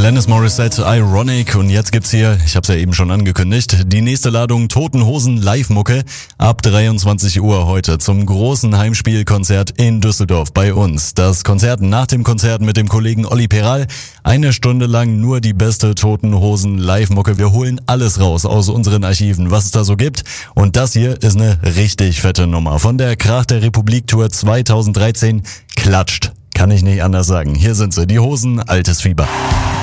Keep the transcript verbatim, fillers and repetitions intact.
Alanis Morissette, Ironic, und jetzt gibt's hier, ich hab's ja eben schon angekündigt, die nächste Ladung Toten Hosen Live-Mucke ab dreiundzwanzig Uhr heute zum großen Heimspielkonzert in Düsseldorf bei uns. Das Konzert nach dem Konzert mit dem Kollegen Olli Peral, eine Stunde lang nur die beste Toten Hosen Live-Mucke. Wir holen alles raus aus unseren Archiven, was es da so gibt, und das hier ist eine richtig fette Nummer von der Krach der Republik Tour zweitausenddreizehn. Klatscht. Kann ich nicht anders sagen. Hier sind sie, die Hosen, altes Fieber.